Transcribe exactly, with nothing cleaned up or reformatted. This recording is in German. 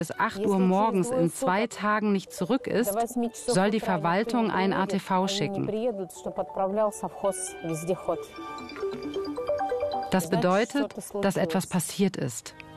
bis acht Uhr morgens in zwei Tagen nicht zurück ist, soll die Verwaltung ein A T V schicken. Das bedeutet, dass etwas passiert ist.